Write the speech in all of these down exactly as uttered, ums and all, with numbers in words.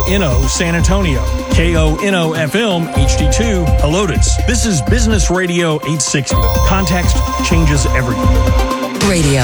N O San Antonio, K O N O F M H D two Helotes. This is Business Radio eight sixty. Context changes everything. Radio.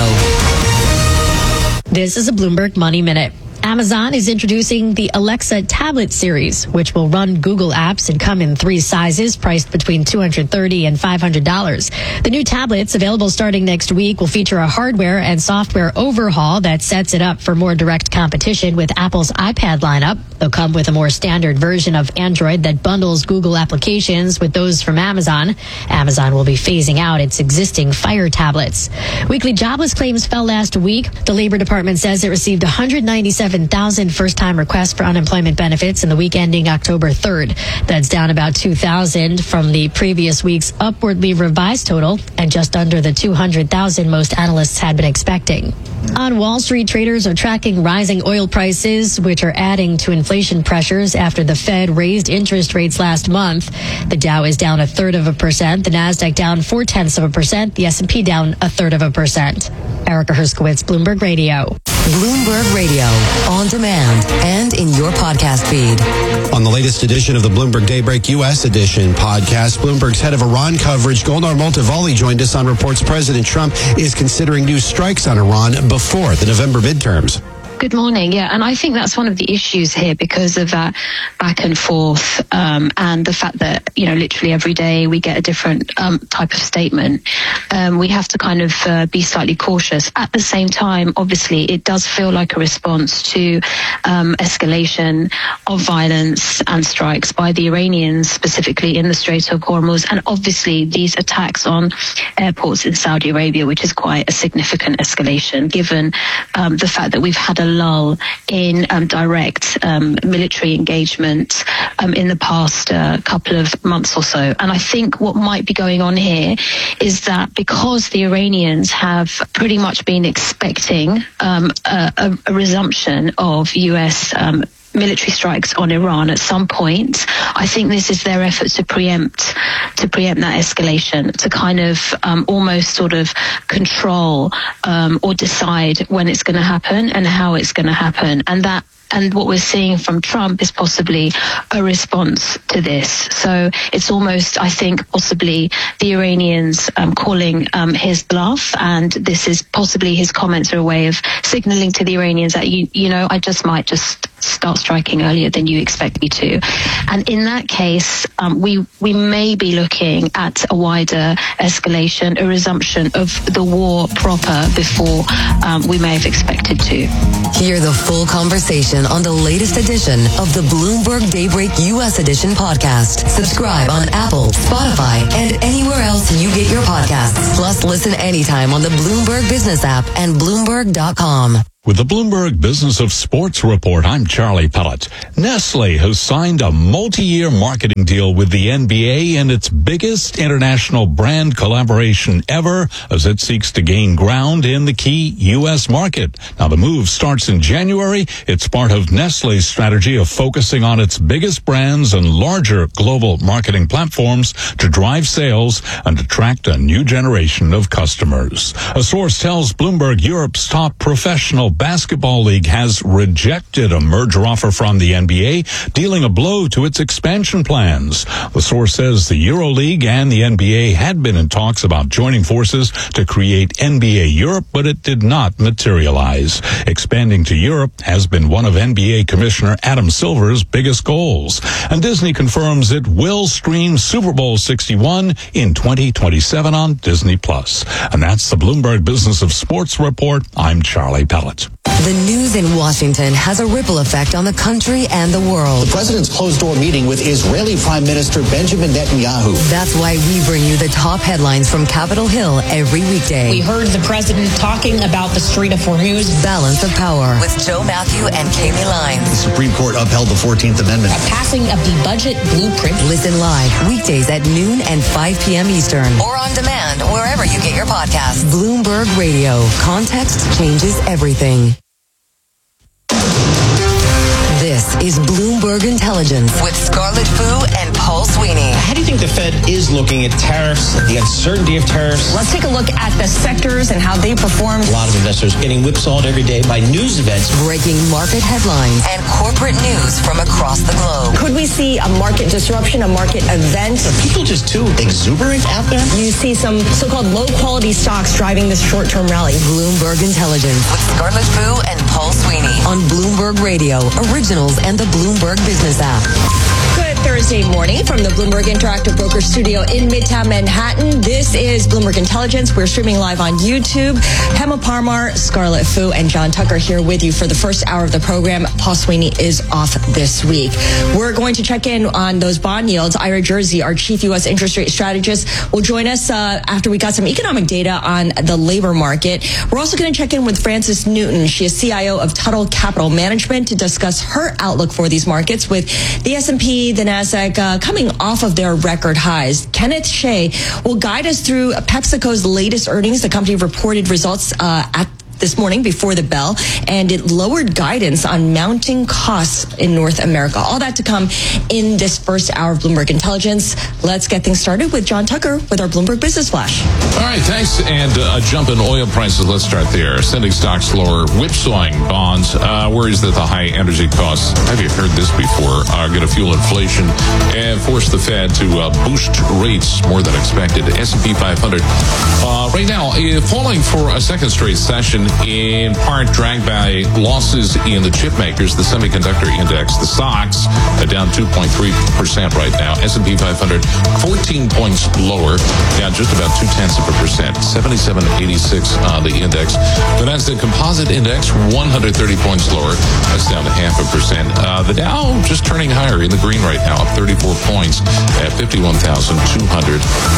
This is a Bloomberg Money Minute. Amazon is introducing the Alexa tablet series, which will run Google apps and come in three sizes, priced between two hundred thirty dollars and five hundred dollars. The new tablets, available starting next week, will feature a hardware and software overhaul that sets it up for more direct competition with Apple's iPad lineup. They'll come with a more standard version of Android that bundles Google applications with those from Amazon. Amazon will be phasing out its existing Fire tablets. Weekly jobless claims fell last week. The Labor Department says it received one hundred ninety-seven thousand first-time requests for unemployment benefits in the week ending October third. That's down about two thousand from the previous week's upwardly revised total and just under the two hundred thousand most analysts had been expecting. On Wall Street, traders are tracking rising oil prices, which are adding to inflation pressures after the Fed raised interest rates last month. The Dow is down a third of a percent, the Nasdaq down four-tenths of a percent, the S and P down a third of a percent. Erica Herskowitz, Bloomberg Radio. Bloomberg Radio, on demand and in your podcast feed. On the latest edition of the Bloomberg Daybreak U S edition podcast, Bloomberg's head of Iran coverage, Golnar Moltavali, joined us on reports President Trump is considering new strikes on Iran before the November midterms. Good morning. Yeah, and I think that's one of the issues here because of that back and forth um, and the fact that, you know, literally every day we get a different um, type of statement. Um, we have to kind of uh, be slightly cautious. At the same time, obviously, it does feel like a response to um, escalation of violence and strikes by the Iranians, specifically in the Strait of Hormuz, and obviously these attacks on airports in Saudi Arabia, which is quite a significant escalation given um, the fact that we've had a lull in um, direct um, military engagement um, in the past uh, couple of months or so. And I think what might be going on here is that because the Iranians have pretty much been expecting um, a, a, a resumption of U S um, military strikes on Iran at some point, I think this is their effort to preempt to preempt that escalation, to kind of um, almost sort of control um, or decide when it's going to happen and how it's going to happen. And that And what we're seeing from Trump is possibly a response to this. So it's almost, I think, possibly the Iranians um, calling um, his bluff. And this is possibly his comments are a way of signaling to the Iranians that, you, you know, I just might just start striking earlier than you expect me to. And in that case, um, we, we may be looking at a wider escalation, a resumption of the war proper before um, we may have expected to. Hear the full conversation on the latest edition of the Bloomberg Daybreak U S Edition podcast. Subscribe on Apple, Spotify, and anywhere else you get your podcasts. Plus, listen anytime on the Bloomberg Business app and Bloomberg dot com. With the Bloomberg Business of Sports Report, I'm Charlie Pellett. Nestle has signed a multi-year marketing deal with the N B A in its biggest international brand collaboration ever as it seeks to gain ground in the key U S market. Now, the move starts in January. It's part of Nestle's strategy of focusing on its biggest brands and larger global marketing platforms to drive sales and attract a new generation of customers. A source tells Bloomberg Europe's top professional Basketball League has rejected a merger offer from the N B A, dealing a blow to its expansion plans. The source says the EuroLeague and the N B A had been in talks about joining forces to create N B A Europe, but it did not materialize. Expanding to Europe has been one of N B A Commissioner Adam Silver's biggest goals. And Disney confirms it will stream Super Bowl sixty-one in twenty twenty-seven on Disney Plus. And that's the Bloomberg Business of Sports Report. I'm Charlie Pellett. The news in Washington has a ripple effect on the country and the world. The president's closed-door meeting with Israeli Prime Minister Benjamin Netanyahu. That's why we bring you the top headlines from Capitol Hill every weekday. We heard the president talking about the Strait of Hormuz. Balance of Power with Joe Matthew and Kami Lyons. The Supreme Court upheld the fourteenth Amendment. A passing of the budget blueprint. Listen live weekdays at noon and five p.m. Eastern. Or on demand wherever you get your podcasts. Bloomberg Radio. Context changes everything. This is Bloomberg Intelligence with Scarlett Fu and Paul Sweeney. How do you think think the Fed is looking at tariffs, the uncertainty of tariffs. Let's take a look at the sectors and how they performed. A lot of investors getting whipsawed every day by news events. Breaking market headlines and corporate news from across the globe. Could we see a market disruption, a market event? Are people just too exuberant out there? You see some so-called low-quality stocks driving this short-term rally. Bloomberg Intelligence with Scarlett Fu and Paul Sweeney on Bloomberg Radio, Originals, and the Bloomberg Business app. Good Thursday morning from the Bloomberg Interactive Broker Studio in Midtown Manhattan. This is Bloomberg Intelligence. We're streaming live on YouTube. Hema Parmar, Scarlett Fu, and John Tucker here with you for the first hour of the program. Paul Sweeney is off this week. We're going to check in on those bond yields. Ira Jersey, our chief U S interest rate strategist, will join us uh, after we got some economic data on the labor market. We're also going to check in with Frances Newton. She is C I O of Tuttle Capital Management to discuss her outlook for these markets with the S and P, the NASDAQ uh, coming off of their record highs. Kenneth Shea will guide us through PepsiCo's latest earnings. The company reported results uh, at this morning before the bell, and it lowered guidance on mounting costs in North America. All that to come in this first hour of Bloomberg Intelligence. Let's get things started with John Tucker with our Bloomberg Business Flash. All right, thanks. And uh, a jump in oil prices. Let's start there. Sending stocks lower, whipsawing bonds. Uh, worries that the high energy costs, have you heard this before, are going to fuel inflation and force the Fed to uh, boost rates more than expected. S and P five hundred uh, right now uh, falling for a second straight session, in part dragged by losses in the chip makers, the semiconductor index. The S O X are down two point three percent right now. S and P five hundred fourteen points lower, down just about two-tenths of a percent. seventy-seven eighty-six on the index. The Nasdaq Composite Index, one hundred thirty points lower. That's down to half a percent. Uh, the Dow just turning higher in the green right now, up thirty-four points at fifty-one thousand two hundred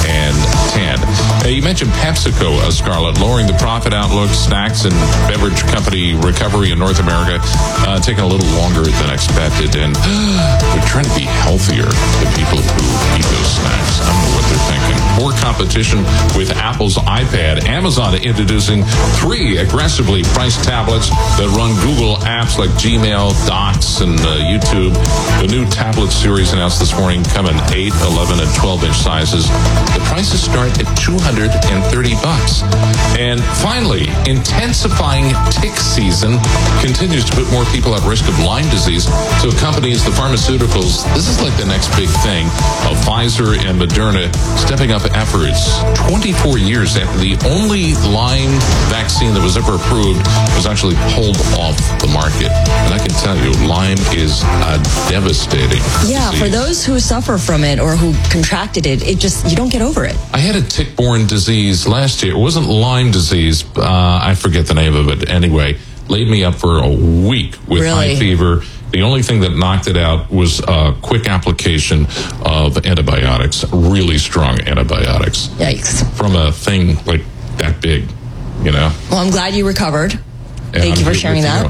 ten. Uh, you mentioned PepsiCo, uh, Scarlett, lowering the profit outlook. Snacks and beverage company recovery in North America uh, taking a little longer than expected, and they're trying to be healthier, the people who eat those snacks. I don't know what they're thinking. More competition with Apple's iPad. Amazon introducing three aggressively priced tablets that run Google apps like Gmail, Docs, and uh, YouTube. The new tablet series announced this morning come in eight, eleven, and twelve inch sizes. The prices start at two hundred thirty bucks. And finally, intensifying tick season continues to put more people at risk of Lyme disease. So companies, the pharmaceuticals, this is like the next big thing of Pfizer and Moderna stepping up efforts. twenty-four years after the only Lyme vaccine that was ever approved was actually pulled off the market. And I can tell you, Lyme is uh, devastating. Yeah, disease. For those who suffer from it or who contracted it, it just, you don't get over it. I had a tick-borne disease last year. It wasn't Lyme disease. Uh, I forget the name of it. Anyway, laid me up for a week with really? high fever. The only thing that knocked it out was a quick application of antibiotics, really strong antibiotics. Yikes. From a thing like that big, you know. Well, I'm glad you recovered. And Thank I'm you for sharing that.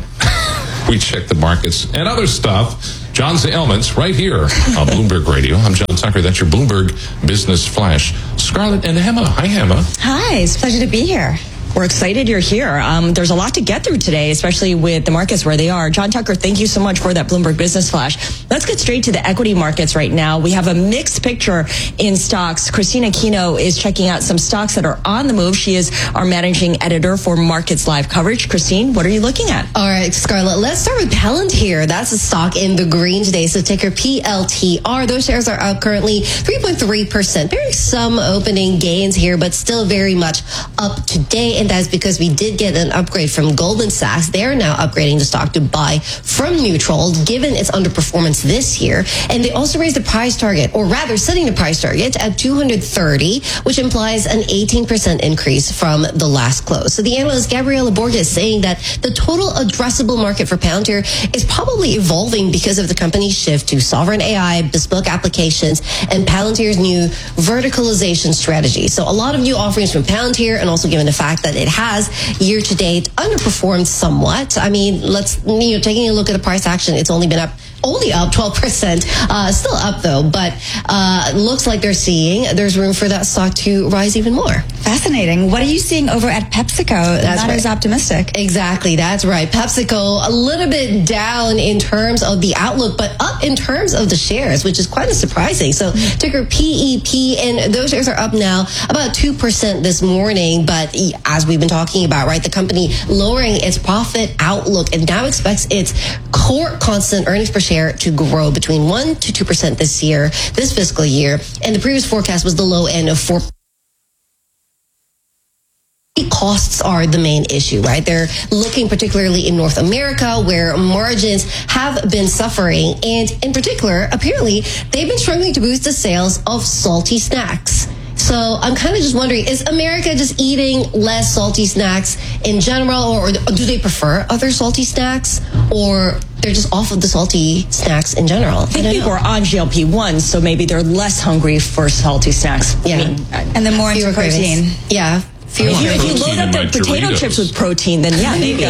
We check the markets and other stuff. John's Ailments right here on Bloomberg Radio. I'm John Tucker. That's your Bloomberg Business Flash. Scarlett and Hema. Hi, Hema. Hi. It's a pleasure to be here. We're excited you're here. Um, there's a lot to get through today, especially with the markets where they are. John Tucker, thank you so much for that Bloomberg Business Flash. Let's get straight to the equity markets right now. We have a mixed picture in stocks. Christina Kino is checking out some stocks that are on the move. She is our managing editor for Markets Live coverage. Christine, what are you looking at? All right, Scarlett, let's start with Palantir. That's a stock in the green today. So ticker P L T R. Those shares are up currently three point three percent. There are some opening gains here, but still very much up today. And that's because we did get an upgrade from Goldman Sachs. They're now upgrading the stock to buy from neutral, given its underperformance this year. And they also raised the price target, or rather setting the price target at two hundred thirty, which implies an eighteen percent increase from the last close. So the analyst Gabriela Borges is saying that the total addressable market for Palantir is probably evolving because of the company's shift to sovereign A I, bespoke applications, and Palantir's new verticalization strategy. So a lot of new offerings from Palantir, and also given the fact that it has year to date underperformed somewhat. I mean, let's, you know, taking a look at the price action, it's only been up only up twelve percent, uh, still up though, but uh, looks like they're seeing there's room for that stock to rise even more. Fascinating. What are you seeing over at PepsiCo? That's Not right. as optimistic. Exactly, that's right. PepsiCo a little bit down in terms of the outlook, but up in terms of the shares, which is quite surprising. So ticker P E P, and those shares are up now about two percent this morning, but as we've been talking about, right, the company lowering its profit outlook and now expects its core constant earnings per share to grow between one to two percent this year, this fiscal year. And the previous forecast was the low end of four percent. Costs are the main issue, right? They're looking particularly in North America where margins have been suffering. And in particular, apparently, they've been struggling to boost the sales of salty snacks. So I'm kind of just wondering, is America just eating less salty snacks in general, or, or do they prefer other salty snacks, or they're just off of the salty snacks in general? I think people are on G L P one, so maybe they're less hungry for salty snacks. Yeah. I mean, And then more into Fewer protein. cravings. Yeah. Fewer if you, if you protein load in up my the potato Doritos. chips with protein, then yeah, maybe.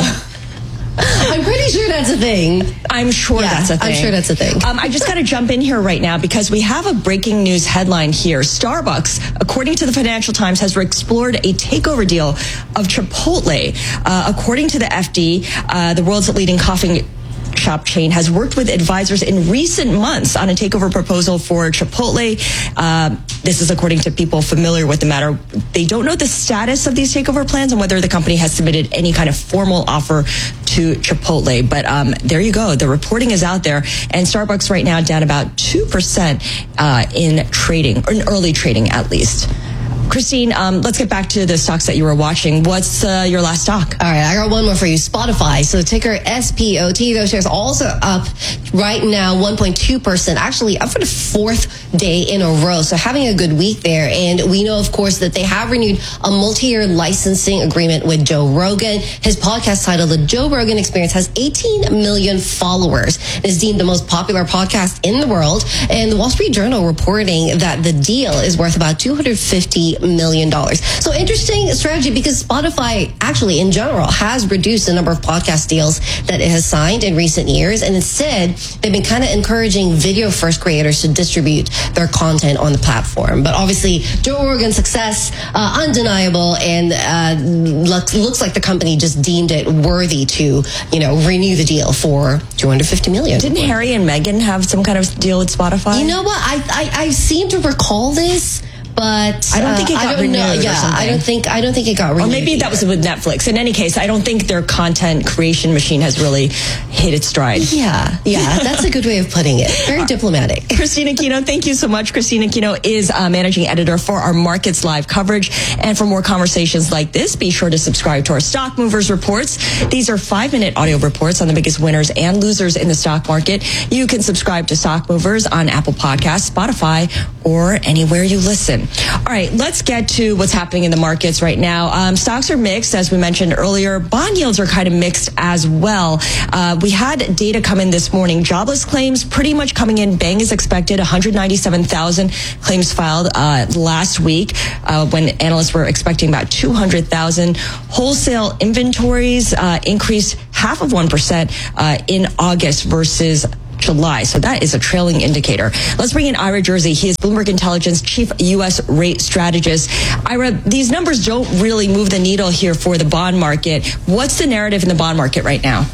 I'm pretty sure that's a thing. I'm sure Yeah, that's a thing. I'm sure that's a thing. Um, I just got to jump in here right now because we have a breaking news headline here. Starbucks, according to the Financial Times, has explored a takeover deal of Chipotle. Uh, according to the F D, uh, the world's leading coffee shop chain has worked with advisors in recent months on a takeover proposal for Chipotle. Uh, this is according to people familiar with the matter. They don't know the status of these takeover plans and whether the company has submitted any kind of formal offer to Chipotle. But um, there you go. The reporting is out there. And Starbucks right now down about two percent uh, in trading, or in early trading at least. Christine, um, let's get back to the stocks that you were watching. What's uh, your last stock? All right, I got one more for you. Spotify. So ticker S P O T. Those shares also up right now one point two percent. Actually up for the fourth day in a row. So having a good week there. And we know, of course, that they have renewed a multi-year licensing agreement with Joe Rogan. His podcast titled The Joe Rogan Experience has eighteen million followers. It is deemed the most popular podcast in the world. And the Wall Street Journal reporting that the deal is worth about two hundred fifty million dollars. So interesting strategy because Spotify actually in general has reduced the number of podcast deals that it has signed in recent years. And instead, they've been kind of encouraging video first creators to distribute their content on the platform. But obviously, Joe Rogan's success, uh, undeniable, and uh, looks, looks like the company just deemed it worthy to, you know, renew the deal for two hundred fifty million dollars. Didn't Harry and Meghan have some kind of deal with Spotify? You know what? I, I, I seem to recall this. But I don't think it got uh, I don't renewed know. or Yeah, something. I don't think I don't think it got renewed. Or maybe that was with Netflix. In any case, I don't think their content creation machine has really hit its stride. Yeah, yeah, that's a good way of putting it. Very diplomatic. Christina Aquino, thank you so much. Christina Aquino is uh, managing editor for our Markets Live coverage. And for more conversations like this, be sure to subscribe to our Stock Movers reports. These are five-minute audio reports on the biggest winners and losers in the stock market. You can subscribe to Stock Movers on Apple Podcasts, Spotify, or anywhere you listen. All right, let's get to what's happening in the markets right now. Um, stocks are mixed, as we mentioned earlier. Bond yields are kind of mixed as well. Uh, we had data come in this morning. Jobless claims pretty much coming in bang as expected. one hundred ninety-seven thousand claims filed uh, last week uh, when analysts were expecting about two hundred thousand. Wholesale inventories uh, increased half of one percent uh, in August versus July. So that is a trailing indicator. Let's bring in Ira Jersey. He is Bloomberg Intelligence Chief U S Rate Strategist. Ira, these numbers don't really move the needle here for the bond market. What's the narrative in the bond market right now?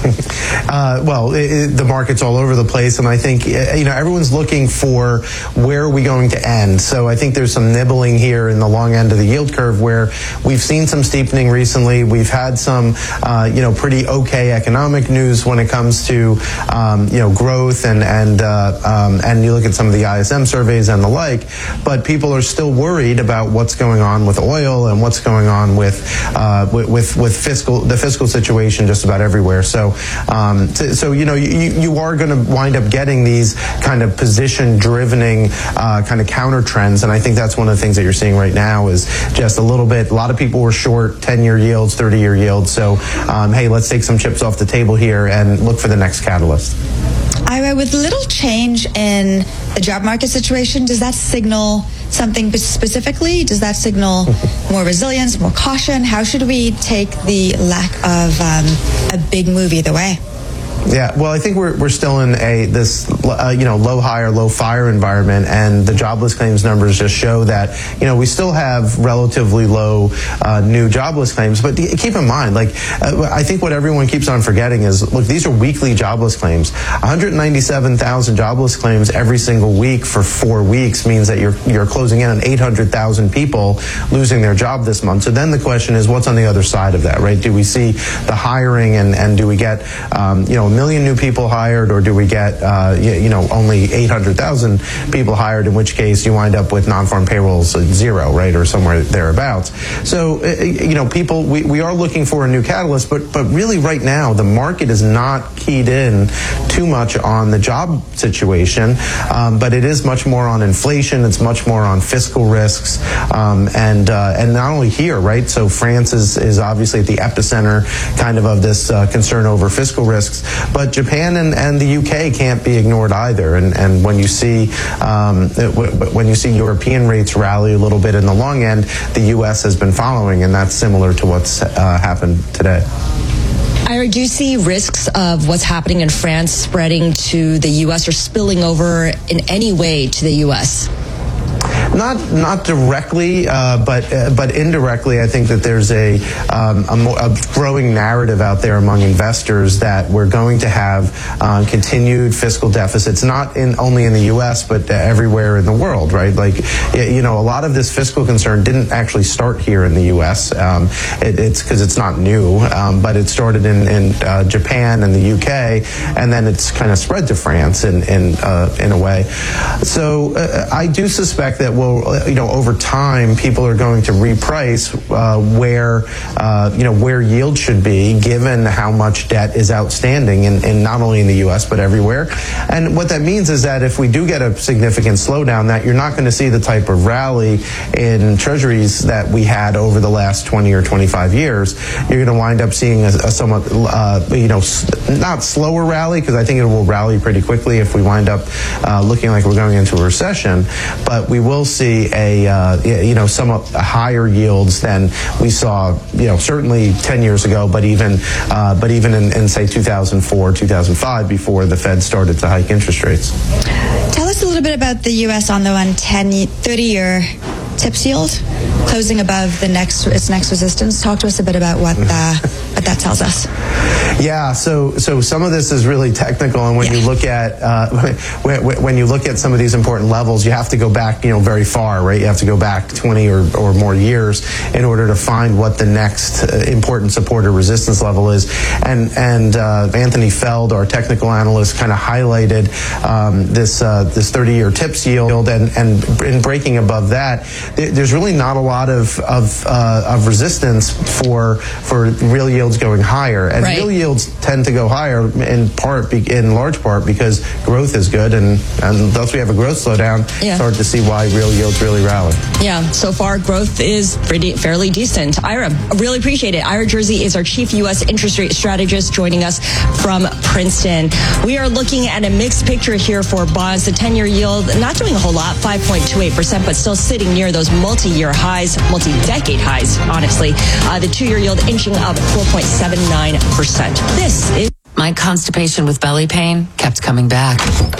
Uh, well, it, it, the market's all over the place, and I think you know everyone's looking for where are we going to end. So I think there's some nibbling here in the long end of the yield curve, where we've seen some steepening recently. We've had some, uh, you know, pretty okay economic news when it comes to, um, you know, growth and and uh, um, and you look at some of the I S M surveys and the like. But people are still worried about what's going on with oil and what's going on with uh, with with fiscal the fiscal situation just about everywhere. So. Um, so, so, you know, you, you are going to wind up getting these kind of position-drivening uh, kind of counter trends, and I think that's one of the things that you're seeing right now is just a little bit. A lot of people were short ten-year yields, thirty-year yields. So, um, hey, let's take some chips off the table here and look for the next catalyst. Ira, with little change in the job market situation, does that signal something specifically? Does that signal more resilience, more caution? How should we take the lack of um, a big move either way? Yeah, well, I think we're we're still in a this uh, you know low hire, low fire environment, and the jobless claims numbers just show that you know we still have relatively low uh, new jobless claims. But keep in mind, like uh, I think what everyone keeps on forgetting is, look, these are weekly jobless claims. one hundred ninety-seven thousand jobless claims every single week for four weeks means that you're you're closing in on eight hundred thousand people losing their job this month. So then the question is, what's on the other side of that, right? Do we see the hiring, and and do we get um, you know million new people hired, or do we get uh, you, you know only eight hundred thousand people hired, in which case you wind up with non-farm payrolls at zero, right, or somewhere thereabouts. So uh, you know people we, we are looking for a new catalyst, but but really right now the market is not keyed in too much on the job situation, um, but it is much more on inflation. It's much more on fiscal risks, um, and uh, and not only here, right? So France is is obviously at the epicenter kind of of this uh, concern over fiscal risks. But Japan and, and the U K can't be ignored either. And, and when you see um, when you see European rates rally a little bit in the long end, the U S has been following, and that's similar to what's uh, happened today. Ira, do you see risks of what's happening in France spreading to the U S or spilling over in any way to the U S? Not not directly, uh, but uh, but indirectly, I think that there's a, um, a, more, a growing narrative out there among investors that we're going to have uh, continued fiscal deficits, not in only in the U S but uh, everywhere in the world, right? Like, you know, a lot of this fiscal concern didn't actually start here in the U S. Um, it, it's because it's not new, um, but it started in, in uh, Japan and the U K, and then it's kind of spread to France in in uh, in a way. So uh, I do suspect that we'll, you know, over time, people are going to reprice uh, where, uh, you know, where yield should be, given how much debt is outstanding, in, in not only in the U S but everywhere. And what that means is that if we do get a significant slowdown, that you're not going to see the type of rally in treasuries that we had over the last twenty or twenty-five years. You're going to wind up seeing a, a somewhat, uh, you know, not slower rally, because I think it will rally pretty quickly if we wind up uh, looking like we're going into a recession. But we will see a uh, you know somewhat higher yields than we saw, you know, certainly ten years ago, but even uh, but even in, in say two thousand four, two thousand five, before the Fed started to hike interest rates. Tell us a little bit about the U S on the one ten, thirty-year TIPS yield closing above the next its next resistance. Talk to us a bit about what uh, what that tells us. Yeah, so so some of this is really technical, and when yeah. you look at uh, when, when you look at some of these important levels, you have to go back, you know, very far, right? You have to go back twenty or, or more years in order to find what the next uh, important support or resistance level is. And and uh, Anthony Feld, our technical analyst, kind of highlighted um, this uh, this thirty-year TIPS yield, and and in breaking above that, there's really not a lot of of, uh, of resistance for for real yields going higher, and right. real yields tend to go higher in part, in large part, because growth is good, and, and unless we have a growth slowdown, yeah. it's hard to see why real yields really rally. Yeah, so far growth is pretty fairly decent. Ira, really appreciate it. Ira Jersey is our chief U S interest rate strategist, joining us from Princeton. We are looking at a mixed picture here for bonds. The ten-year yield not doing a whole lot, five point two eight percent, but still sitting near those multi-year highs, multi-decade highs, honestly. Uh, the two-year yield inching up four point seven nine percent. This is... My constipation with belly pain kept coming back.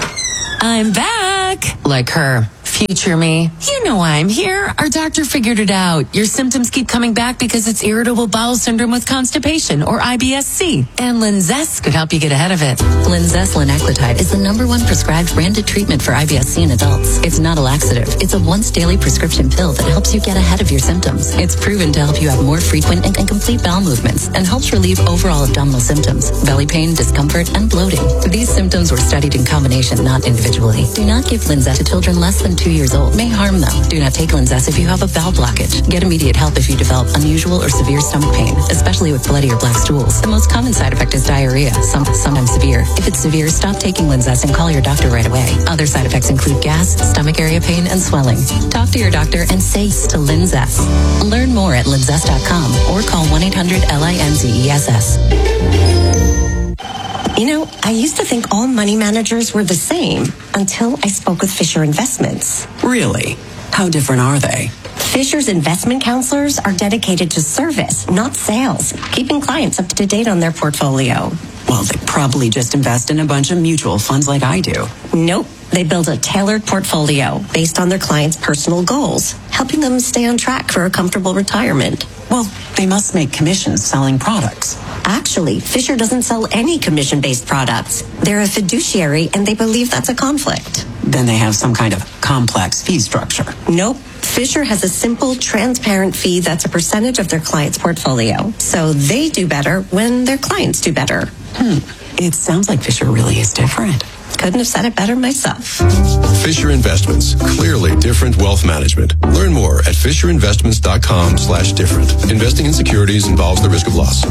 I'm back! Like her. Future me. You know I'm here. Our doctor figured it out. Your symptoms keep coming back because it's irritable bowel syndrome with constipation, or I B S C. And Linzess could help you get ahead of it. Linzess linaclotide is the number one prescribed branded treatment for I B S C in adults. It's not a laxative. It's a once daily prescription pill that helps you get ahead of your symptoms. It's proven to help you have more frequent and, and complete bowel movements, and helps relieve overall abdominal symptoms, belly pain, discomfort, and bloating. These symptoms were studied in combination, not individually. Do not give Linzess to children less than two years old. May harm them. Do not take Linzess if you have a bowel blockage. Get immediate help if you develop unusual or severe stomach pain, especially with bloody or black stools. The most common side effect is diarrhea, some, sometimes severe. If it's severe, stop taking Linzess and call your doctor right away. Other side effects include gas, stomach area pain, and swelling. Talk to your doctor and say yes to Linzess. Learn more at linzess dot com or call one eight hundred L I N Z E S S. You know, I used to think all money managers were the same until I spoke with Fisher Investments. Really? How different are they? Fisher's investment counselors are dedicated to service, not sales, keeping clients up to date on their portfolio. Well, they probably just invest in a bunch of mutual funds like I do. Nope. They build a tailored portfolio based on their clients' personal goals, helping them stay on track for a comfortable retirement. Well, they must make commissions selling products. Actually, Fisher doesn't sell any commission-based products. They're a fiduciary, and they believe that's a conflict. Then they have some kind of complex fee structure. Nope. Fisher has a simple, transparent fee that's a percentage of their client's portfolio. So they do better when their clients do better. Hmm. It sounds like Fisher really is different. Couldn't have said it better myself. Fisher Investments. Clearly different wealth management. Learn more at fisherinvestments.com slash different. Investing in securities involves the risk of loss.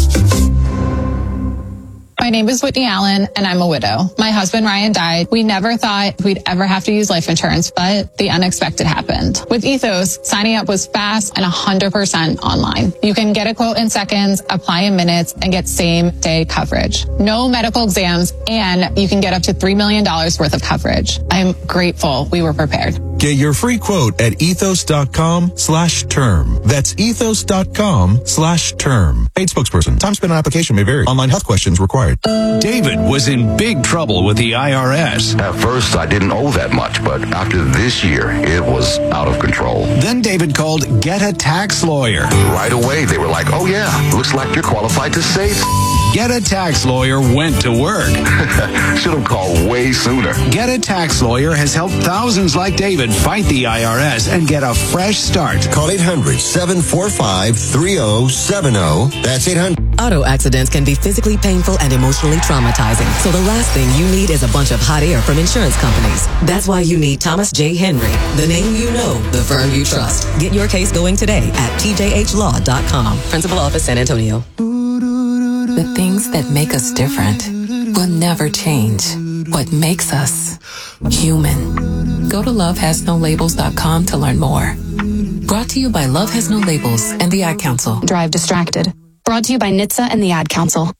My name is Whitney Allen, and I'm a widow. My husband, Ryan, died. We never thought we'd ever have to use life insurance, but the unexpected happened. With Ethos, signing up was fast and one hundred percent online. You can get a quote in seconds, apply in minutes, and get same-day coverage. No medical exams, and you can get up to three million dollars worth of coverage. I'm grateful we were prepared. Get your free quote at ethos.com slash term. That's ethos.com slash term. Paid spokesperson. Time spent on application may vary. Online health questions required. David was in big trouble with the I R S. At first, I didn't owe that much, but after this year, it was out of control. Then David called Get a Tax Lawyer. Right away, they were like, oh yeah, looks like you're qualified to save. Get a Tax Lawyer went to work. Should have called way sooner. Get a Tax Lawyer has helped thousands like David fight the I R S and get a fresh start. Call eight hundred, seven four five, three oh seven oh. That's eight hundred. Auto accidents can be physically painful and emotionally traumatizing. So the last thing you need is a bunch of hot air from insurance companies. That's why you need Thomas J. Henry, the name you know, the firm you trust. Get your case going today at T J H law dot com. Principal Office, San Antonio. The things that make us different will never change. What makes us human. Go to love has no labels dot com to learn more. Brought to you by Love Has No Labels and the Ad Council. Drive distracted. Brought to you by N H T S A and the Ad Council.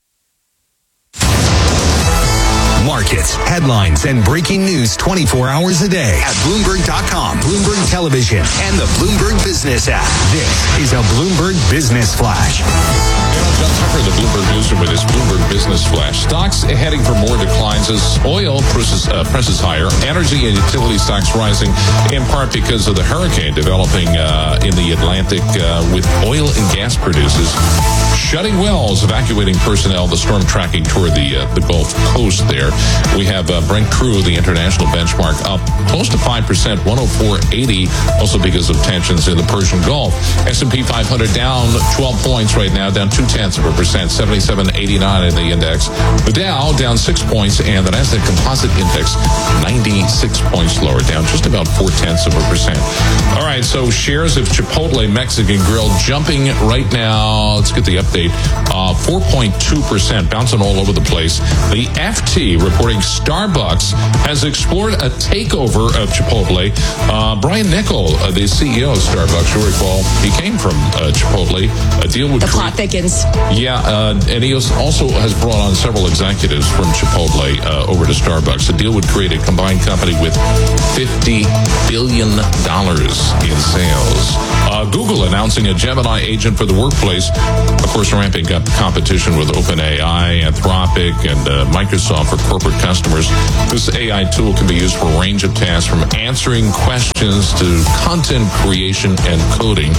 Markets, headlines, and breaking news twenty-four hours a day at Bloomberg dot com, Bloomberg Television, and the Bloomberg Business app. This is a Bloomberg Business Flash. John Tucker, the Bloomberg Newsroom with his Bloomberg Business Flash. Stocks heading for more declines as oil presses, uh, presses higher. Energy and utility stocks rising in part because of the hurricane developing uh, in the Atlantic uh, with oil and gas producers shutting wells, evacuating personnel, the storm tracking toward the uh, the Gulf Coast there. We have uh, Brent Crude, the international benchmark, up close to five percent, one oh four eighty, also because of tensions in the Persian Gulf. S and P five hundred down twelve points right now, down two tenths of a percent, seventy-seven eighty-nine in the index. The Dow down six points, and the Nasdaq Composite Index ninety-six points lower, down just about four tenths of a percent. All right, so shares of Chipotle Mexican Grill jumping right now. Let's get the update. Uh, four point two percent, bouncing all over the place. The F T reporting Starbucks has explored a takeover of Chipotle. Uh, Brian Niccol, uh, the C E O of Starbucks, you'll recall, he came from uh, Chipotle. A deal would the create, plot thickens. Yeah, uh, and he also has brought on several executives from Chipotle uh, over to Starbucks. The deal would create a combined company with fifty billion dollars in sales. Uh, Google announcing a Gemini agent for the workplace. Of course, ramping up competition with OpenAI, Anthropic, and uh, Microsoft for corporate customers. This A I tool can be used for a range of tasks, from answering questions to content creation and coding.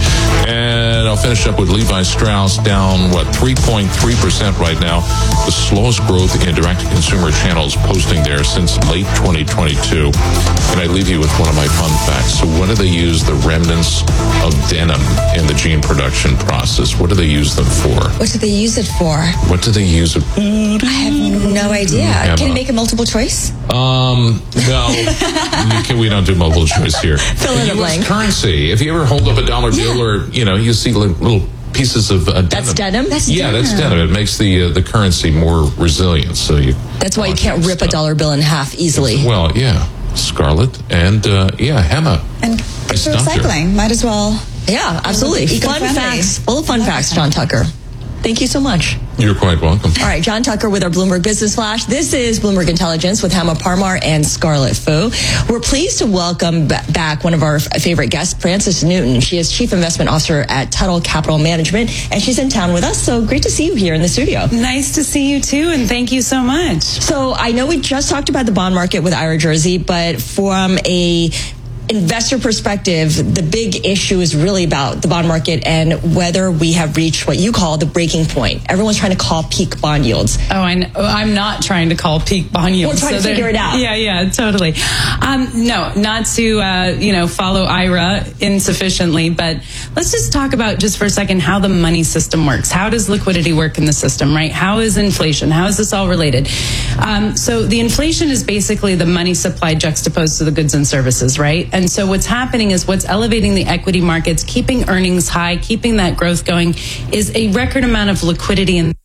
And I'll finish up with Levi Strauss down, what, three point three percent right now. The slowest growth in direct-to-consumer channels posting there since late twenty twenty-two. And I leave you with one of my fun facts. So what do they use the remnants of denim in the jean production process? What do they use them for? What do they use it for? What do they use it for? I have no idea. Emma. Can you make a multiple choice? Um, no. we, can, we don't do multiple choice here. Fill in the blank. Currency. If you ever hold up a dollar bill, yeah. or, you know, you see little pieces of uh, denim. That's denim? That's yeah, denim. that's denim. It makes the uh, the currency more resilient. So you. That's why you can't rip stuff. a dollar bill in half easily. It's, well, yeah. Scarlet and, uh, yeah, Hema. And good for recycling. Might as well. Yeah, absolutely. Fun facts. Full of fun facts, John Tucker. Thank you so much. You're quite welcome. All right, John Tucker with our Bloomberg Business Flash. This is Bloomberg Intelligence with Hema Parmar and Scarlett Fu. We're pleased to welcome b- back one of our f- favorite guests, Frances Newton. She is Chief Investment Officer at Tuttle Capital Management, and she's in town with us, so great to see you here in the studio. Nice to see you too, and thank you so much. So I know we just talked about the bond market with Ira Jersey, but from a investor perspective, the big issue is really about the bond market and whether we have reached what you call the breaking point. Everyone's trying to call peak bond yields. Oh, I know. I'm not trying to call peak bond yields. We're trying so to figure it out. Yeah, yeah, totally. Um, no, not to, uh, you know, follow Ira insufficiently, but let's just talk about just for a second how the money system works. How does liquidity work in the system, right? How is inflation? How is this all related? Um, so the inflation is basically the money supply juxtaposed to the goods and services, right? And so what's happening is what's elevating the equity markets, keeping earnings high, keeping that growth going, is a record amount of liquidity. And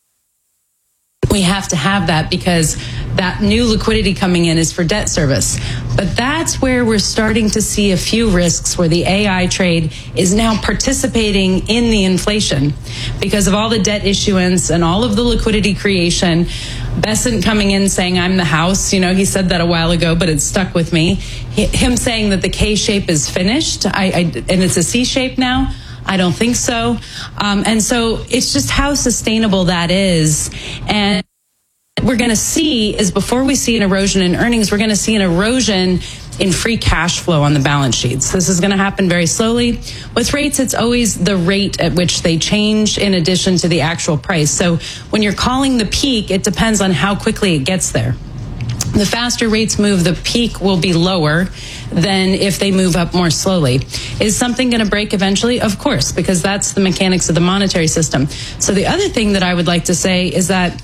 we have to have that because that new liquidity coming in is for debt service. But that's where we're starting to see a few risks where the A I trade is now participating in the inflation because of all the debt issuance and all of the liquidity creation. Bessent coming in saying, I'm the house. You know, he said that a while ago, but it stuck with me. Him saying that the K shape is finished I, I, and it's a C shape now. I don't think so. Um, and so it's just how sustainable that is. And we're going to see is before we see an erosion in earnings, we're going to see an erosion in free cash flow on the balance sheets. This is going to happen very slowly. With rates, it's always the rate at which they change in addition to the actual price. So when you're calling the peak, it depends on how quickly it gets there. The faster rates move, the peak will be lower than if they move up more slowly. Is something going to break eventually? Of course, because that's the mechanics of the monetary system. So the other thing that I would like to say is that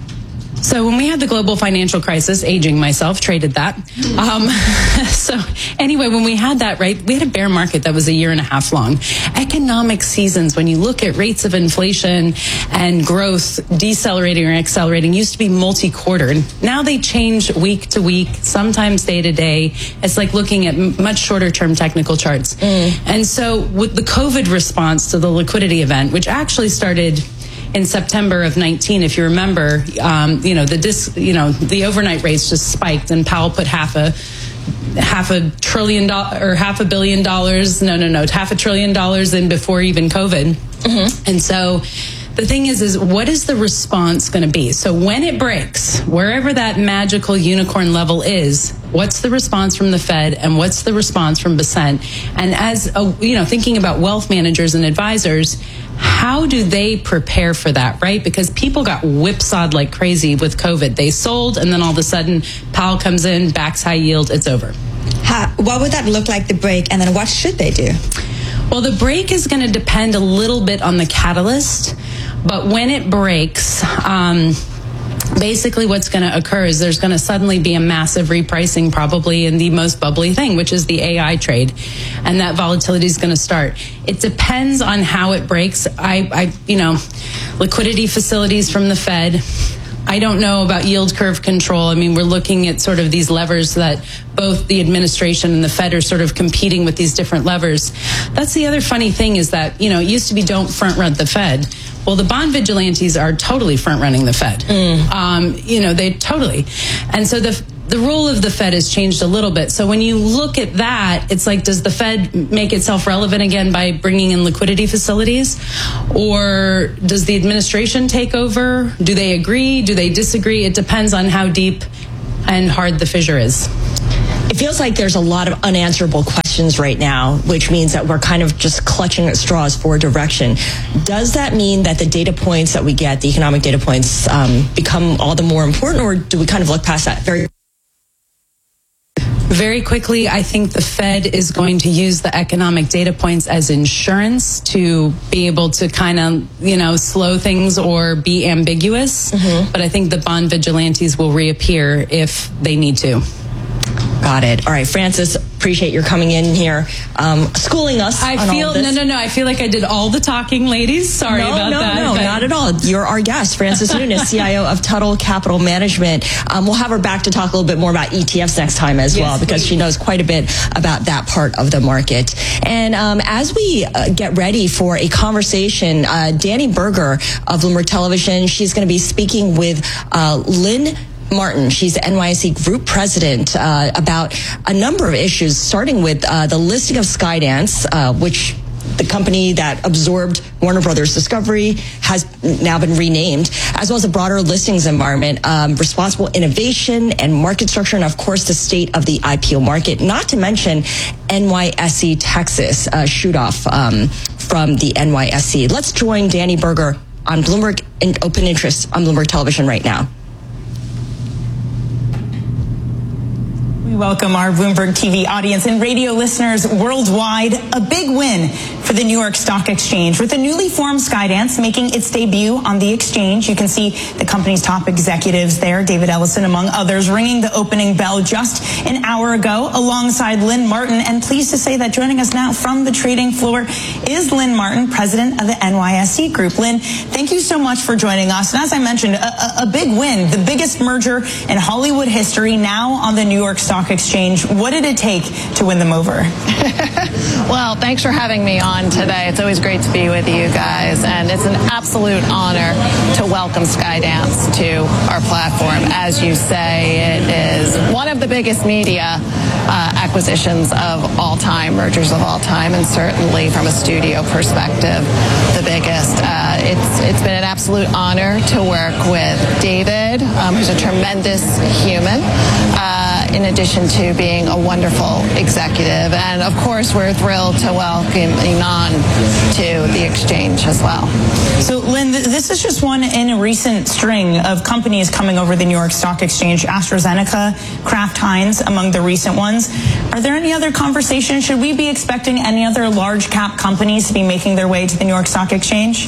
So when we had the global financial crisis, aging myself, traded that. Um, so anyway, when we had that, right, we had a bear market that was a year and a half long. Economic seasons, when you look at rates of inflation and growth decelerating or accelerating, used to be multi-quarter. And now they change week to week, sometimes day to day. It's like looking at much shorter term technical charts. Mm. And so with the COVID response to the liquidity event, which actually started in September of nineteen, if you remember, um, you know, the dis, you know, the overnight rates just spiked, and Powell put half a half a trillion dollars or half a billion dollars, no, no, no, half a trillion dollars in before even COVID. Mm-hmm. And so the thing is, is what is the response going to be? So when it breaks, wherever that magical unicorn level is, what's the response from the Fed and what's the response from Bessent? And as, a, you know, thinking about wealth managers and advisors, how do they prepare for that, right? Because people got whipsawed like crazy with COVID. They sold, and then all of a sudden, Powell comes in, backs high yield, it's over. How, what would that look like, the break, and then what should they do? Well, the break is going to depend a little bit on the catalyst, but when it breaks, um, basically what's going to occur is there's going to suddenly be a massive repricing, probably in the most bubbly thing, which is the A I trade, and that volatility is going to start. It depends on how it breaks. I, I, you know, liquidity facilities from the Fed. I don't know about yield curve control. I mean, we're looking at sort of these levers that both the administration and the Fed are sort of competing with these different levers. That's the other funny thing is that, you know, it used to be don't front run the Fed. Well, the bond vigilantes are totally front running the Fed. Mm. Um, you know, they totally. And so the the role of the Fed has changed a little bit. So when you look at that, it's like, does the Fed make itself relevant again by bringing in liquidity facilities? Or does the administration take over? Do they agree? Do they disagree? It depends on how deep and hard the fissure is. It feels like there's a lot of unanswerable questions right now, which means that we're kind of just clutching at straws for direction. Does that mean that the data points that we get, the economic data points, um, become all the more important, or do we kind of look past that very Very quickly, I think the Fed is going to use the economic data points as insurance to be able to kind of, you know, slow things or be ambiguous. Mm-hmm. But I think the bond vigilantes will reappear if they need to. Got it. All right, Frances, appreciate your coming in here, um, schooling us. I on feel all of this. no, no, no. I feel like I did all the talking, ladies. Sorry no, about no, that. No, no, not at all. You're our guest, Frances Nunes, C I O of Tuttle Capital Management. Um, we'll have her back to talk a little bit more about E T Fs next time as Yes, well, because please. she knows quite a bit about that part of the market. And um, as we uh, get ready for a conversation, uh, Danny Berger of Bloomberg Television, she's going to be speaking with uh, Lynn Martin. She's the N Y S E Group President uh, about a number of issues, starting with uh, the listing of Skydance, uh, which the company that absorbed Warner Brothers Discovery has now been renamed, as well as a broader listings environment, um, responsible innovation and market structure, and of course the state of the I P O market, not to mention N Y S E Texas, uh, shoot off um, from the N Y S E. Let's join Danny Berger on Bloomberg in Open Interest on Bloomberg Television right now. We welcome our Bloomberg T V audience and radio listeners worldwide. A big win for the New York Stock Exchange with the newly formed Skydance making its debut on the exchange. You can see the company's top executives there, David Ellison among others, ringing the opening bell just an hour ago alongside Lynn Martin. And pleased to say that joining us now from the trading floor is Lynn Martin, president of the N Y S E Group. Lynn, thank you so much for joining us. And as I mentioned, a, a, a big win, the biggest merger in Hollywood history, now on the New York Stock Exchange. What did it take to win them over? Well, thanks for having me on today. It's always great to be with you guys, and it's an absolute honor to welcome Skydance to our platform. As you say, it is one of the biggest media uh, acquisitions of all time, mergers of all time, and certainly from a studio perspective, the biggest. Uh, it's it's been an absolute honor to work with David, um, who's a tremendous human, uh, in addition to being a wonderful executive. And of course, we're thrilled to welcome Inan to the exchange as well. So, Lynn, th- this is just one in a recent string of companies coming over the New York Stock Exchange. AstraZeneca, Kraft Heinz, among the recent ones. Are there any other conversations? Should we be expecting any other large cap companies to be making their way to the New York Stock Exchange?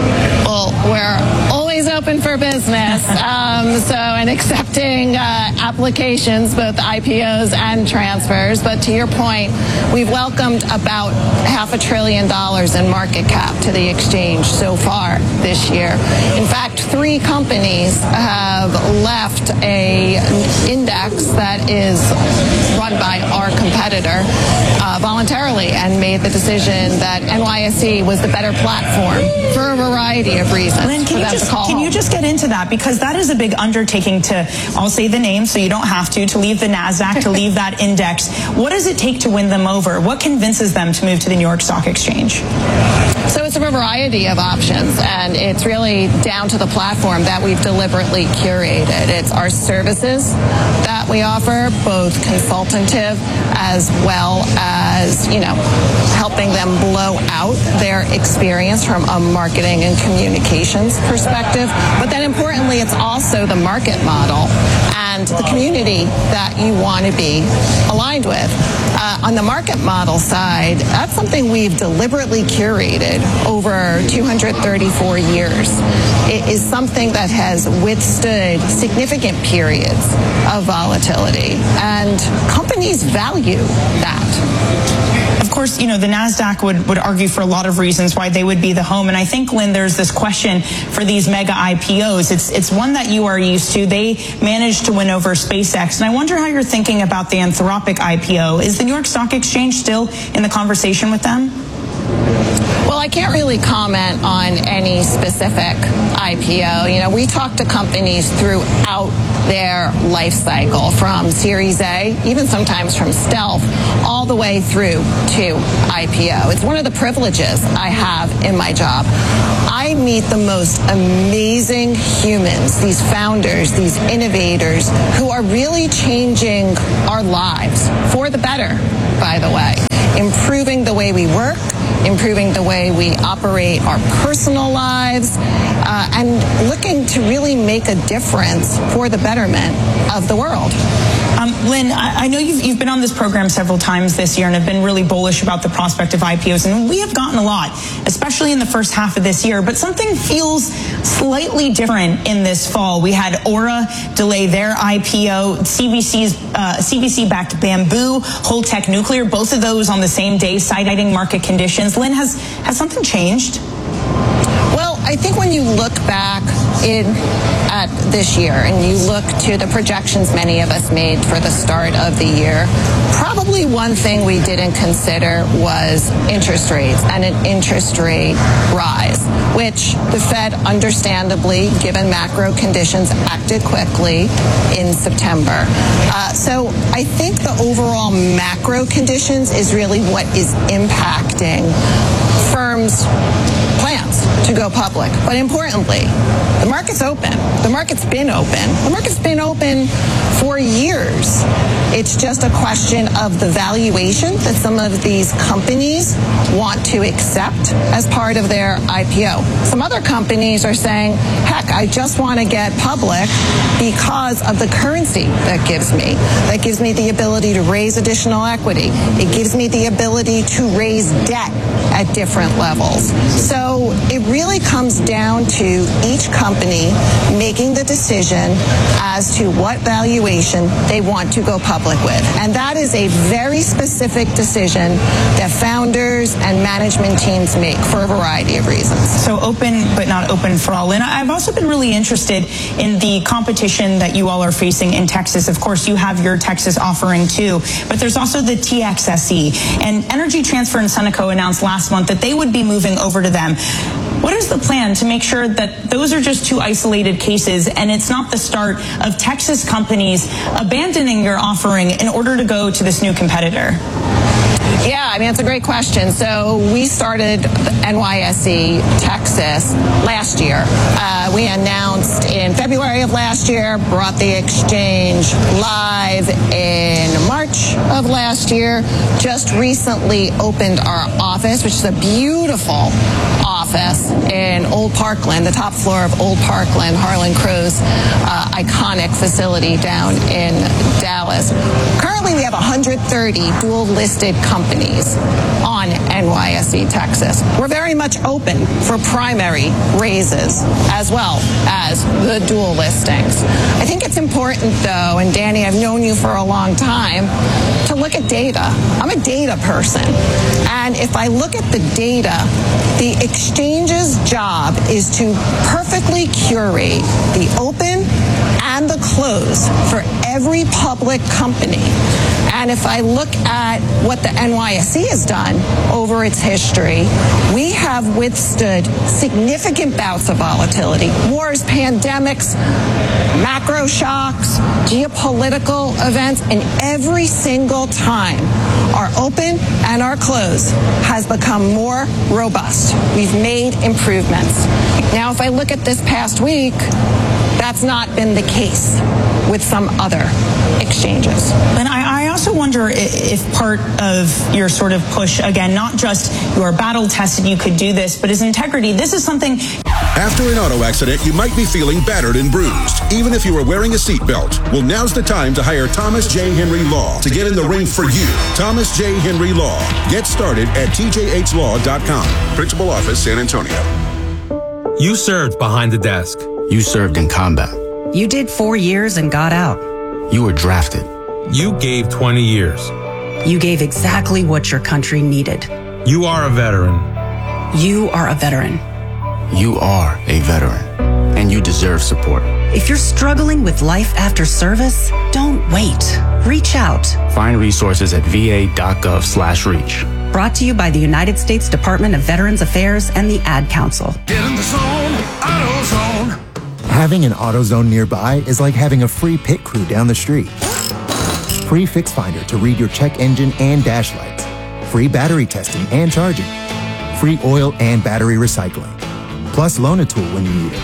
Well, we're always open for business, um, so and accepting uh, applications, both I P Os and transfers. But to your point, we've welcomed about half a trillion dollars in market cap to the exchange so far this year. In fact, three companies have left a index that is run by our competitor uh, voluntarily and made the decision that N Y S E was the better platform for a variety of reasons. Lynn, can, you just, can you just get into that? Because that is a big undertaking to, I'll say the name so you don't have to, to leave the NASDAQ, to leave that index. What does it take to win them over? What convinces them to move to the New York Stock Exchange? So it's a variety of options, and it's really down to the platform that we've deliberately curated. It's our services that we offer, both consultative as well as, you know, helping them blow out their experience from a marketing and communications perspective. But then importantly, it's also the market model and the community that you want to be aligned with. Uh, on the market model side, that's something we've deliberately curated over two hundred thirty-four years. It is something that has withstood significant periods of volatility, and companies value that. Of course, you know, the NASDAQ would, would argue for a lot of reasons why they would be the home. And I think, Lynn, there's this question for these mega I P Os. It's, it's one that you are used to. They managed to win over SpaceX. And I wonder how you're thinking about the Anthropic I P O. Is the New York Stock Exchange still in the conversation with them? Well, I can't really comment on any specific I P O. You know, we talk to companies throughout their life cycle, from Series A, even sometimes from stealth, all the way through to I P O. It's one of the privileges I have in my job. I meet the most amazing humans, these founders, these innovators, who are really changing our lives for the better, by the way, improving the way we work, improving the way we operate our personal lives, uh, and looking to really make a difference for the betterment of the world. Um, Lynn, I, I know you've, you've been on this program several times this year and have been really bullish about the prospect of I P Os, and we have gotten a lot, especially especially in the first half of this year. But something feels slightly different in this fall. We had Aura delay their I P O, C V C's uh, C V C-backed Bamboo, Holtec Nuclear, both of those on the same day, citing market conditions. Lynn, has has something changed? Well, I think when you look back in at this year and you look to the projections many of us made for the start of the year, probably one thing we didn't consider was interest rates and an interest rate rise, which the Fed, understandably, given macro conditions, acted quickly in September. Uh, so I think the overall macro conditions is really what is impacting firms' plans to go public. But importantly, the market's open. The market's been open. The market's been open for years. It's just a question of the valuation that some of these companies want to accept as part of their I P O. Some other companies are saying, heck, I just want to get public because of the currency that gives me. That gives me the ability to raise additional equity. It gives me the ability to raise debt at different levels. So it really comes down to each company making the decision as to what valuation they want to go public with. And that is a very specific decision that founders and management teams make for a variety of reasons. So open, but not open for all. And I've also been really interested in the competition that you all are facing in Texas. Of course, you have your Texas offering too, but there's also the T X S E. And Energy Transfer and Sunoco announced last month that they would be moving over to them. What is the plan to make sure that those are just two isolated cases and it's not the start of Texas companies abandoning your offering in order to go to this new competitor? Yeah, I mean, it's a great question. So we started N Y S E Texas last year. Uh, we announced in February of last year, brought the exchange live in March of last year, just recently opened our office, which is a beautiful office in Old Parkland, the top floor of Old Parkland, Harlan Crow's uh, iconic facility down in Dallas. Currently, we have one hundred thirty dual-listed companies on N Y S E Texas. We're very much open for primary raises as well as the dual listings. I think it's important, though, and Danny, I've known you for a long time, to look at data. I'm a data person. And if I look at the data, the exchange's job is to perfectly curate the open and the close for every public company. And if I look at what the N Y S E has done over its history, we have withstood significant bouts of volatility, wars, pandemics, macro shocks, geopolitical events, and every single time our open and our close has become more robust. We've made improvements. Now, if I look at this past week, that's not been the case with some other exchanges. And I, I also wonder if part of your sort of push, again, not just you are battle tested, you could do this, but is integrity. This is something. After an auto accident, you might be feeling battered and bruised, even if you were wearing a seatbelt. Well, now's the time to hire Thomas J. Henry Law to get in the ring for you. Thomas J. Henry Law. Get started at T J H law dot com. Principal Office, San Antonio. You served behind the desk. You served in combat. You did four years and got out. You were drafted. You gave twenty years. You gave exactly what your country needed. You are a veteran. You are a veteran. You are a veteran. And you deserve support. If you're struggling with life after service, don't wait. Reach out. Find resources at v a dot gov slash reach. Brought to you by the United States Department of Veterans Affairs and the Ad Council. Get in the zone, AutoZone. Having an AutoZone nearby is like having a free pit crew down the street. Free Fix Finder to read your check engine and dash lights. Free battery testing and charging. Free oil and battery recycling. Plus loan a tool when you need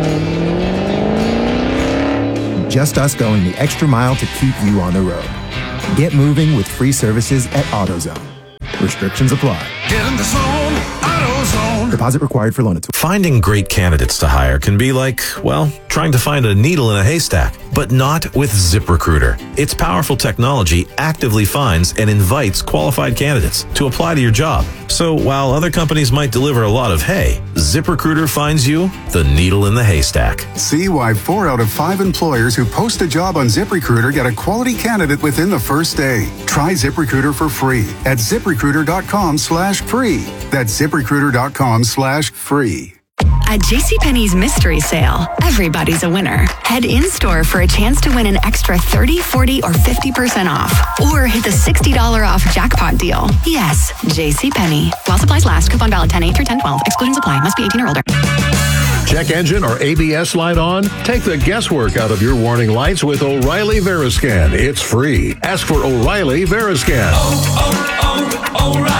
it. Just us going the extra mile to keep you on the road. Get moving with free services at AutoZone. Restrictions apply. Get in the zone, AutoZone. Deposit required for loan a tool. Finding great candidates to hire can be like, well, trying to find a needle in a haystack. but not with ZipRecruiter. Its powerful technology actively finds and invites qualified candidates to apply to your job. So while other companies might deliver a lot of hay, ZipRecruiter finds you the needle in the haystack. See why four out of five employers who post a job on ZipRecruiter get a quality candidate within the first day. Try ZipRecruiter for free at ZipRecruiter.com slash free. That's ZipRecruiter.com slash free. At JCPenney's mystery sale, everybody's a winner. Head in-store for a chance to win an extra thirty, forty, or fifty percent off. Or hit the sixty dollars off jackpot deal. Yes, JCPenney. While supplies last, coupon valid ten eight through ten twelve. Excluding supply. Must be eighteen or older. Check engine or A B S light on? Take the guesswork out of your warning lights with O'Reilly Veriscan. It's free. Ask for O'Reilly Veriscan. Oh,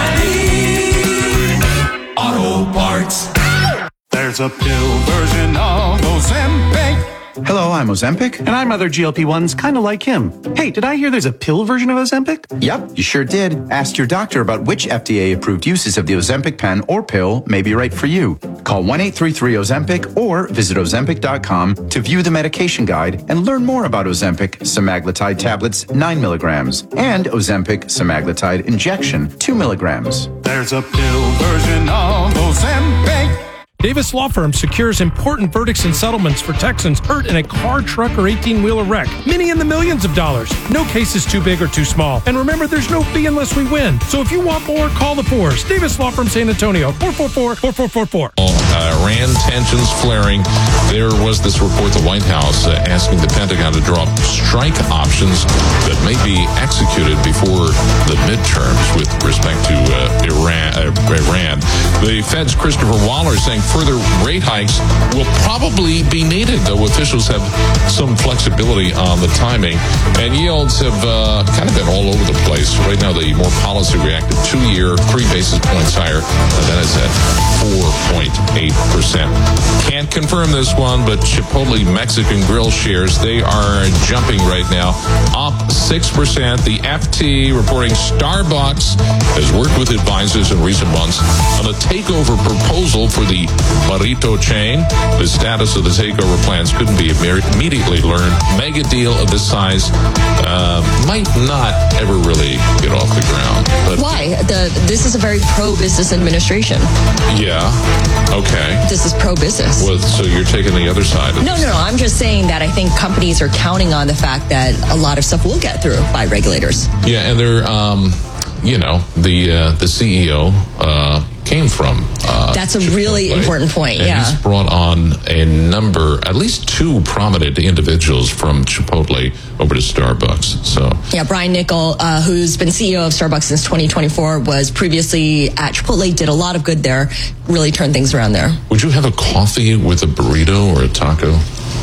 oh, oh, O'Reilly Auto Parts. There's a pill version of Ozempic. Hello, I'm Ozempic. And I'm other G L P ones kind of like him. Hey, did I hear there's a pill version of Ozempic? Yep, you sure did. Ask your doctor about which F D A-approved uses of the Ozempic pen or pill may be right for you. Call one eight three three Ozempic or visit Ozempic dot com to view the medication guide and learn more about Ozempic semaglutide tablets nine milligrams and Ozempic semaglutide injection two milligrams. There's a pill version of Ozempic. Davis Law Firm secures important verdicts and settlements for Texans hurt in a car, truck, or eighteen-wheeler wreck. Many in the millions of dollars. No case is too big or too small. And remember, there's no fee unless we win. So if you want more, call the Fours. Davis Law Firm, San Antonio, four four four, four four four four. Uh, Iran tensions flaring. There was this report, the White House uh, asking the Pentagon to draw up strike options that may be executed before the midterms with respect to uh, Iran, uh, Iran. The Fed's Christopher Waller saying further rate hikes will probably be needed, though officials have some flexibility on the timing. And yields have uh, kind of been all over the place. Right now, the more policy reactive two-year, three basis points higher, and that is at four point eight percent. Can't confirm this one, but Chipotle Mexican Grill shares, they are jumping right now, up six percent. The F T reporting Starbucks has worked with advisors in recent months on a takeover proposal for the burrito chain. The status of the takeover plans couldn't be immediately learned. Mega deal of this size uh, might not ever really get off the ground. But Why? The This is a very pro-business administration. Yeah. Okay. This is pro-business. Well, so you're taking the other side of No, this. no, no. I'm just saying that I think companies are counting on the fact that a lot of stuff will get through by regulators. Yeah, and they're, um, you know, the uh, the C E O uh, came from. Uh, That's a really important point. And yeah. he's brought on a number, at least two prominent individuals from Chipotle over to Starbucks. So Yeah, Brian Niccol, uh, who's been C E O of Starbucks since twenty twenty-four, was previously at Chipotle, did a lot of good there, really turned things around there. would you have a coffee with a burrito or a taco?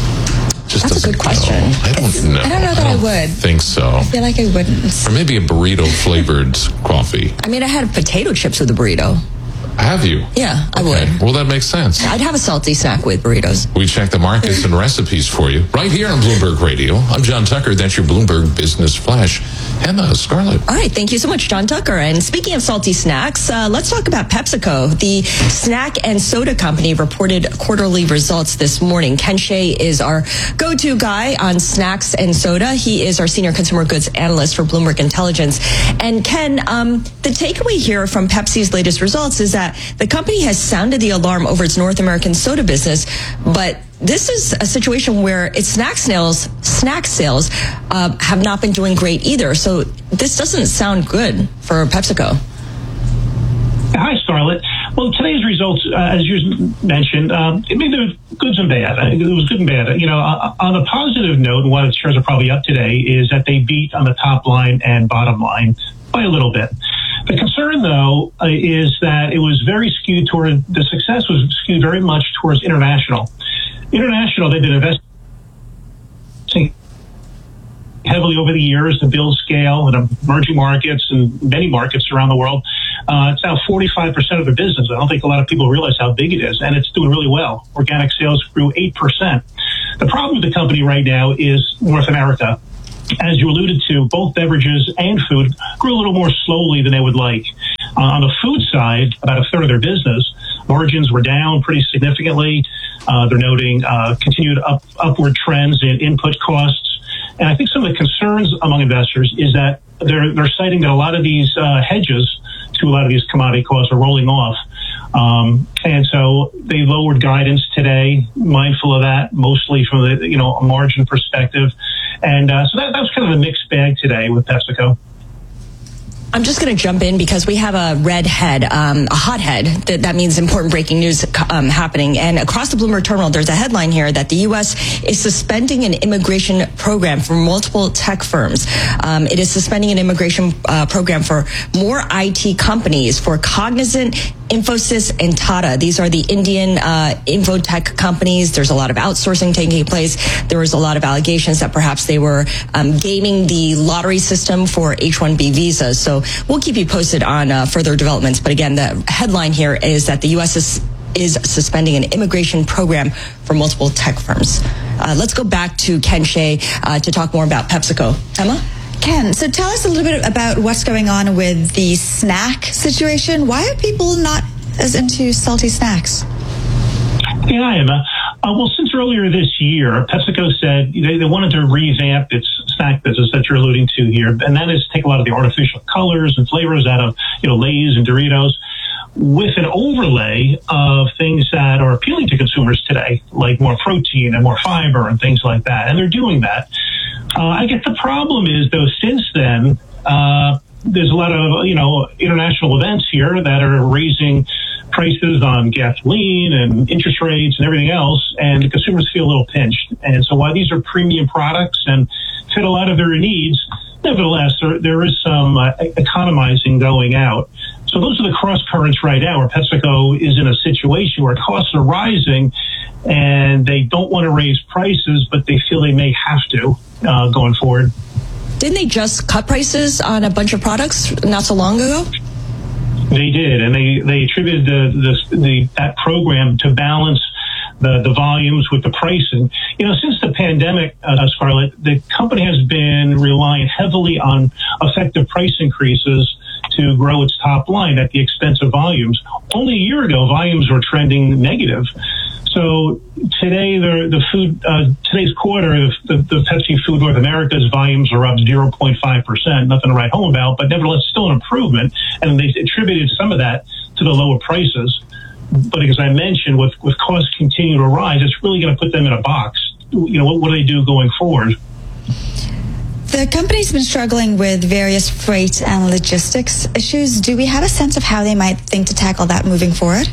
Just That's a good question. Go. I don't know. I don't know that I, I would. think so. I feel like I wouldn't. Or maybe a burrito flavored coffee. I mean, I had potato chips with a burrito. Have you? Yeah, I Okay. would. Well, that makes sense. I'd have a salty snack with burritos. We check the markets and recipes for you right here on Bloomberg Radio. I'm John Tucker. That's your Bloomberg Business Flash. Emma, Scarlett. All right, thank you so much, John Tucker. And speaking of salty snacks, uh, let's talk about PepsiCo. The snack and soda company reported quarterly results this morning. Ken Shea is our go-to guy on snacks and soda. He is our senior consumer goods analyst for Bloomberg Intelligence. And Ken, um, the takeaway here from Pepsi's latest results is that the company has sounded the alarm over its North American soda business, but this is a situation where its snack sales, snack sales, uh, have not been doing great either. So this doesn't sound good for PepsiCo. Hi, Scarlett. Well, today's results, uh, as you mentioned, um, I mean, there were goods and bad. It was good and bad. You know, uh, on a positive note, and why the shares are probably up today, is that they beat on the top line and bottom line by a little bit. The concern, though, uh, is that it was very skewed toward, the success was skewed very much towards international. International, they've been investing heavily over the years to build scale in emerging markets and many markets around the world. Uh, it's now forty-five percent of their business. I don't think a lot of people realize how big it is, and it's doing really well. Organic sales grew eight percent. The problem with the company right now is North America. As you alluded to, both beverages and food grew a little more slowly than they would like. Uh, on the food side, about a third of their business, margins were down pretty significantly. Uh, they're noting uh, continued up, upward trends in input costs. And I think some of the concerns among investors is that they're, they're citing that a lot of these uh, hedges to a lot of these commodity costs are rolling off. Um, and so they lowered guidance today, mindful of that, mostly from the, you know, a margin perspective. And uh, so that, that was kind of a mixed bag today with PepsiCo. I'm just going to jump in because we have a red head, um, a hot head. That, that means important breaking news um, happening. And across the Bloomberg terminal, there's a headline here that the U S is suspending an immigration program for multiple tech firms. Um, it is suspending an immigration uh, program for more I T companies, for Cognizant, Infosys, and Tata. These are the Indian uh, infotech companies. There's a lot of outsourcing taking place. There was a lot of allegations that perhaps they were um, gaming the lottery system for H one B visas. So we'll keep you posted on uh, further developments. But again, the headline here is that the U S is, is suspending an immigration program for multiple tech firms. Uh, let's go back to Ken Shea uh, to talk more about PepsiCo. Emma? Ken, so tell us a little bit about what's going on with the snack situation. Why are people not as into salty snacks? Yeah, Emma. Uh, well, since earlier this year, PepsiCo said they, they wanted to revamp its snack business that you're alluding to here, and that is take a lot of the artificial colors and flavors out of, you know, Lay's and Doritos, with an overlay of things that are appealing to consumers today, like more protein and more fiber and things like that. And they're doing that. Uh, I guess the problem is, though, since then, uh, there's a lot of, you know, international events here that are raising prices on gasoline and interest rates and everything else, and the consumers feel a little pinched. And so while these are premium products and fit a lot of their needs, nevertheless, there, there is some uh, economizing going out. So those are the cross currents right now, where PepsiCo is in a situation where costs are rising and they don't want to raise prices, but they feel they may have to uh, going forward. Didn't they just cut prices on a bunch of products not so long ago? They did, and they, they attributed the, the, the that program to balance the, the volumes with the pricing. You know, since the pandemic, uh, Scarlett, the company has been relying heavily on effective price increases to grow its top line at the expense of volumes. Only a year ago, volumes were trending negative. So today, the the food uh, today's quarter, the, the Pepsi Food North America's volumes are up zero point five percent. Nothing to write home about, but nevertheless, still an improvement. And they attributed some of that to the lower prices. But as I mentioned, with with costs continuing to rise, it's really going to put them in a box. You know, what, what do they do going forward? The company's been struggling with various freight and logistics issues. Do we have a sense of how they might think to tackle that moving forward?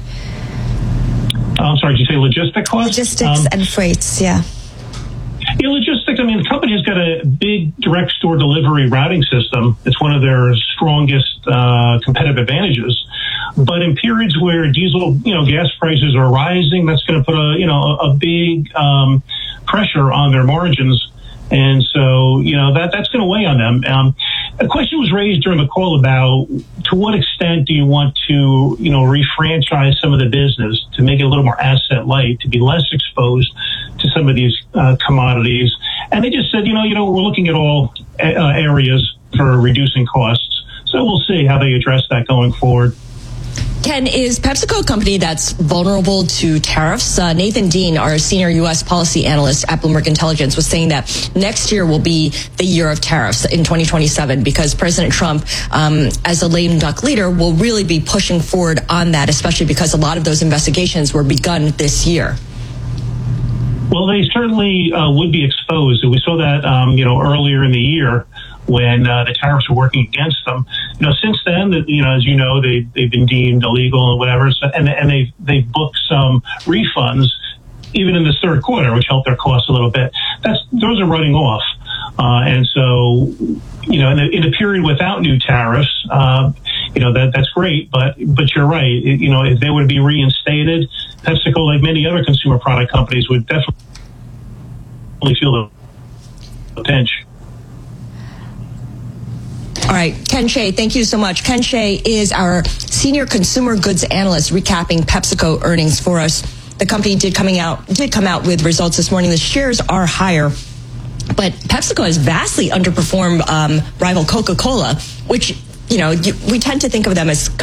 I'm sorry, did you say logistic costs? Logistics um, and freights, yeah. Yeah, logistics, I mean, the company has got a big direct store delivery routing system. It's one of their strongest uh, competitive advantages. But in periods where diesel, you know, gas prices are rising, that's going to put a, you know, a, a big um, pressure on their margins. And so, you know, that that's going to weigh on them. Um, a question was raised during the call about to what extent do you want to, you know, refranchise some of the business to make it a little more asset light, to be less exposed to some of these uh, commodities. And they just said, you know, you know, we're looking at all uh, areas for reducing costs. So we'll see how they address that going forward. Ken, is PepsiCo a company that's vulnerable to tariffs? Uh, Nathan Dean, our senior U S policy analyst at Bloomberg Intelligence, was saying that next year will be the year of tariffs in twenty twenty-seven because President Trump, um, as a lame duck leader, will really be pushing forward on that, especially because a lot of those investigations were begun this year. Well, they certainly uh, would be exposed. We saw that, um, you know, earlier in the year when uh, the tariffs were working against them. You know, since then, you know, as you know, they they've been deemed illegal and whatever, so, and and they they booked some refunds even in this third quarter, which helped their costs a little bit. That's those are running off, uh, and so you know, in a, in a period without new tariffs, uh, you know that that's great. But but you're right. It, you know, if they were to be reinstated, PepsiCo, like many other consumer product companies, would definitely feel the pinch. All right, Ken Shea, thank you so much. Ken Shea is our senior consumer goods analyst, recapping PepsiCo earnings for us. The company did coming out did come out with results this morning. The shares are higher, but PepsiCo has vastly underperformed um, rival Coca-Cola, which, you know, you, we tend to think of them as